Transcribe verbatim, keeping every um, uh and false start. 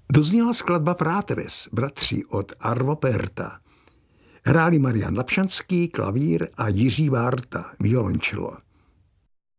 Dozněla skladba Fratres, bratři od Arvo Pärta. Hráli Marian Lapšanský, klavír a Jiří Várta, violončelo.